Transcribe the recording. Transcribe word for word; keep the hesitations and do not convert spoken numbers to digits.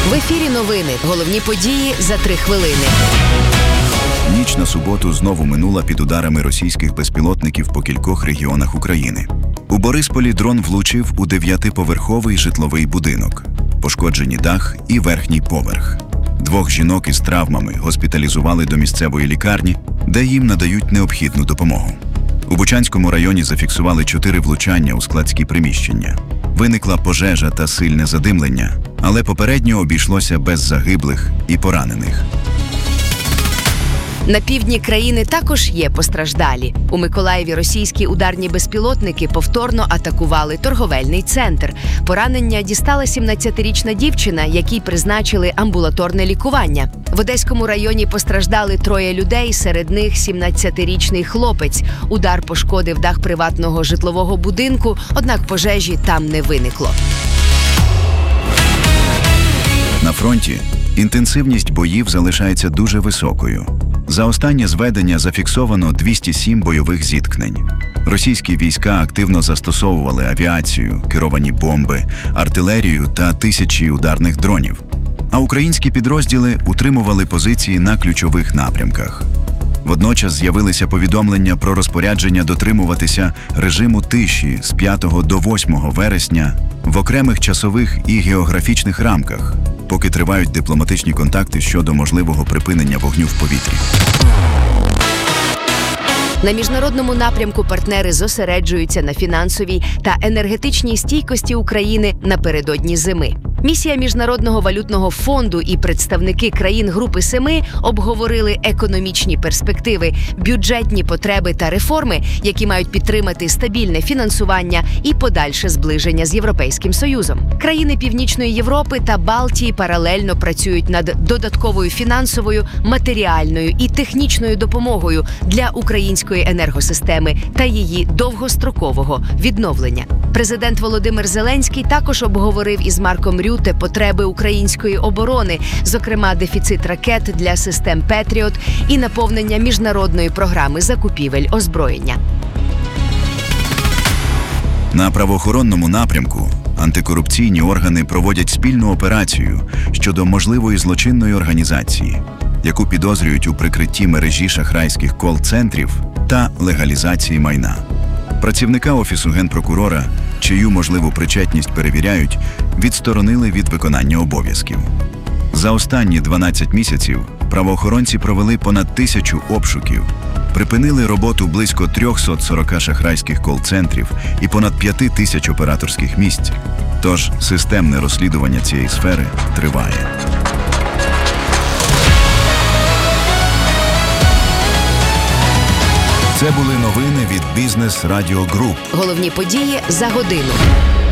В ефірі новини. Головні події за три хвилини. Ніч на суботу знову минула під ударами російських безпілотників по кількох регіонах України. У Борисполі дрон влучив у дев'ятиповерховий житловий будинок. Пошкоджені дах і верхній поверх. Двох жінок із травмами госпіталізували до місцевої лікарні, де їм надають необхідну допомогу. У Бучанському районі зафіксували чотири влучання у складські приміщення. Виникла пожежа та сильне задимлення, але попередньо обійшлося без загиблих і поранених. На півдні країни також є постраждалі. У Миколаєві російські ударні безпілотники повторно атакували торговельний центр. Поранення дістала сімнадцятирічна дівчина, якій призначили амбулаторне лікування. В Одеському районі постраждали троє людей, серед них сімнадцятирічний хлопець. Удар пошкодив дах приватного житлового будинку, однак пожежі там не виникло. На фронті інтенсивність боїв залишається дуже високою. За останнє зведення зафіксовано двісті сім бойових зіткнень. Російські війська активно застосовували авіацію, керовані бомби, артилерію та тисячі ударних дронів. А українські підрозділи утримували позиції на ключових напрямках. Водночас з'явилися повідомлення про розпорядження дотримуватися режиму тиші з п'ятого до восьмого вересня в окремих часових і географічних рамках, поки тривають дипломатичні контакти щодо можливого припинення вогню в повітрі. На міжнародному напрямку партнери зосереджуються на фінансовій та енергетичній стійкості України напередодні зими. Місія Міжнародного валютного фонду і представники країн Групи Семи обговорили економічні перспективи, бюджетні потреби та реформи, які мають підтримати стабільне фінансування і подальше зближення з Європейським Союзом. Країни Північної Європи та Балтії паралельно працюють над додатковою фінансовою, матеріальною і технічною допомогою для української енергосистеми та її довгострокового відновлення. Президент Володимир Зеленський також обговорив із Марком Рюте потреби української оборони, зокрема дефіцит ракет для систем «Петріот» і наповнення міжнародної програми закупівель озброєння. На правоохоронному напрямку антикорупційні органи проводять спільну операцію щодо можливої злочинної організації, яку підозрюють у прикритті мережі шахрайських кол-центрів та легалізації майна. Працівника Офісу Генпрокурора, чию можливу причетність перевіряють, відсторонили від виконання обов'язків. За останні дванадцять місяців правоохоронці провели понад тисячу обшуків, припинили роботу близько триста сорок шахрайських кол-центрів і понад п'ять тисяч операторських місць. Тож системне розслідування цієї сфери триває. Це були новини від Бізнес Радіо Груп. Головні події за годину.